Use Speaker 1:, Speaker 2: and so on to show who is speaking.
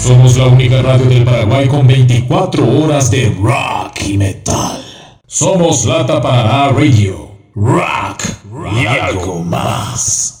Speaker 1: Somos la única radio del Paraguay con 24 horas de rock y metal. Somos Lata Paraná Radio. Rock y algo más.